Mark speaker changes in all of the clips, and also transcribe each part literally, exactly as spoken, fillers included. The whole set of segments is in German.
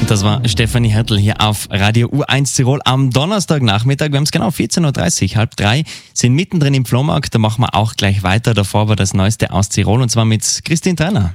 Speaker 1: Das war Stefanie Hertel hier auf Radio U eins Tirol am Donnerstagnachmittag. Wir haben es genau vierzehn Uhr dreißig, halb drei, sind mittendrin im Flohmarkt. Da machen wir auch gleich weiter. Davor war das Neueste aus Tirol und zwar mit Christine Trainer.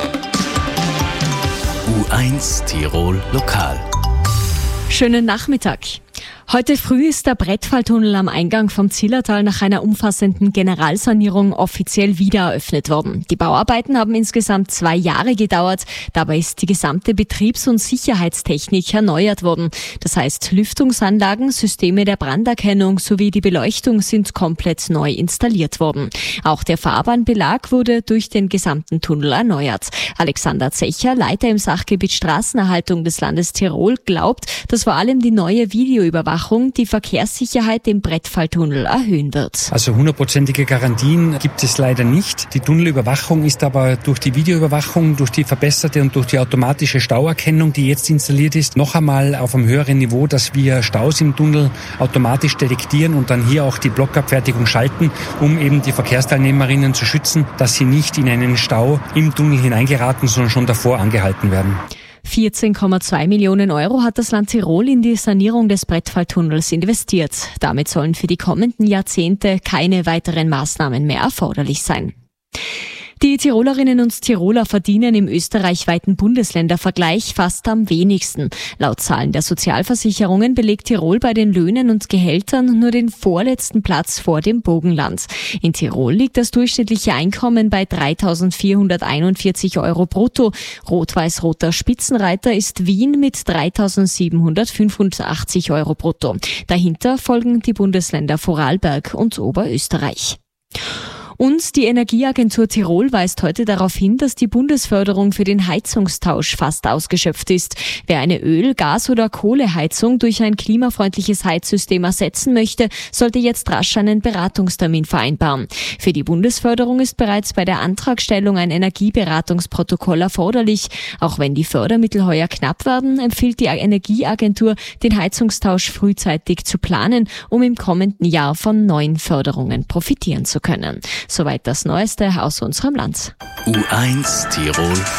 Speaker 2: U eins Tirol Lokal.
Speaker 3: Schönen Nachmittag. Heute früh ist der Brettfalltunnel am Eingang vom Zillertal nach einer umfassenden Generalsanierung offiziell wieder eröffnet worden. Die Bauarbeiten haben insgesamt zwei Jahre gedauert. Dabei ist die gesamte Betriebs- und Sicherheitstechnik erneuert worden. Das heißt, Lüftungsanlagen, Systeme der Branderkennung sowie die Beleuchtung sind komplett neu installiert worden. Auch der Fahrbahnbelag wurde durch den gesamten Tunnel erneuert. Alexander Zecher, Leiter im Sachgebiet Straßenerhaltung des Landes Tirol, glaubt, dass vor allem die neue Videoüberwachung die Verkehrssicherheit im Brettfalltunnel erhöhen wird.
Speaker 4: Also hundertprozentige Garantien gibt es leider nicht. Die Tunnelüberwachung ist aber durch die Videoüberwachung, durch die verbesserte und durch die automatische Stauerkennung, die jetzt installiert ist, noch einmal auf einem höheren Niveau, dass wir Staus im Tunnel automatisch detektieren und dann hier auch die Blockabfertigung schalten, um eben die Verkehrsteilnehmerinnen zu schützen, dass sie nicht in einen Stau im Tunnel hineingeraten, sondern schon davor angehalten werden.
Speaker 3: vierzehn Komma zwei Millionen Euro hat das Land Tirol in die Sanierung des Brettfalltunnels investiert. Damit sollen für die kommenden Jahrzehnte keine weiteren Maßnahmen mehr erforderlich sein. Die Tirolerinnen und Tiroler verdienen im österreichweiten Bundesländervergleich fast am wenigsten. Laut Zahlen der Sozialversicherungen belegt Tirol bei den Löhnen und Gehältern nur den vorletzten Platz vor dem Burgenland. In Tirol liegt das durchschnittliche Einkommen bei dreitausendvierhunderteinundvierzig Euro brutto. Rot-Weiß-Roter Spitzenreiter ist Wien mit dreitausendsiebenhundertfünfundachtzig Euro brutto. Dahinter folgen die Bundesländer Vorarlberg und Oberösterreich. Und die Energieagentur Tirol weist heute darauf hin, dass die Bundesförderung für den Heizungstausch fast ausgeschöpft ist. Wer eine Öl-, Gas- oder Kohleheizung durch ein klimafreundliches Heizsystem ersetzen möchte, sollte jetzt rasch einen Beratungstermin vereinbaren. Für die Bundesförderung ist bereits bei der Antragstellung ein Energieberatungsprotokoll erforderlich. Auch wenn die Fördermittel heuer knapp werden, empfiehlt die Energieagentur, den Heizungstausch frühzeitig zu planen, um im kommenden Jahr von neuen Förderungen profitieren zu können. Soweit das Neueste aus unserem Land.
Speaker 2: U eins Tirol